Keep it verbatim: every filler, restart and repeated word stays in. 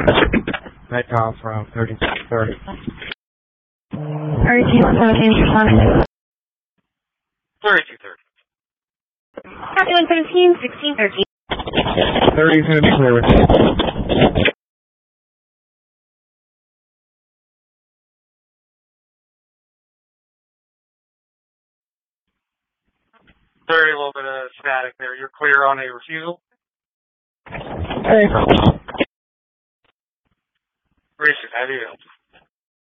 Metcalf from thirty-two thirty. thirty-two thirty. thirty-two thirty. Copy one seventeen, sixteen thirteen. thirty is going to be clear with you. thirty, a little bit of static there. You're clear on a refusal? Hey. Richard, how do you help?